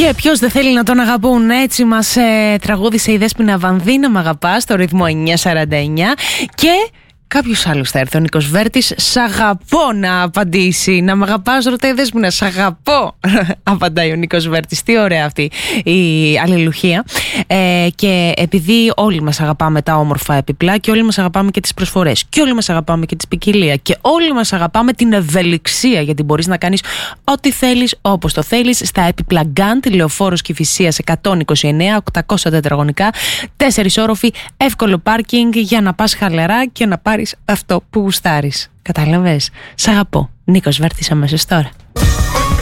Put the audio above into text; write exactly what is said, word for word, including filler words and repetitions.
Και ποιος δεν θέλει να τον αγαπούν, έτσι μας ε, τραγούδισε η Δέσποινα Βανδύ, να μ' αγαπάς, στο ρυθμό εννιά σαράντα εννιά. Και κάποιος άλλος θα έρθει, ο Νίκος Βέρτης, σ' αγαπώ να απαντήσει. Να μ' αγαπάς, ρωτάει η Δέσποινα, σ' αγαπώ, απαντάει ο Νίκος Βέρτης. Τι ωραία αυτή η αλληλουχία. Ε, και επειδή όλοι μας αγαπάμε τα όμορφα έπιπλα και όλοι μας αγαπάμε και τις προσφορές και όλοι μας αγαπάμε και τις ποικιλία και όλοι μας αγαπάμε την ευελιξία, γιατί μπορείς να κάνεις ό,τι θέλεις, όπως το θέλεις, στα έπιπλα Γκάντ, Λεωφόρος Κηφισίας εκατόν είκοσι εννέα, οκτακόσια τετραγωνικά, τέσσερις όροφοι, εύκολο πάρκινγκ για να πας χαλαρά και να πάρεις αυτό που γουστάρεις. Κατάλαβες? Σ' αγαπώ. Νίκος Βέρτης αμέσως τώρα.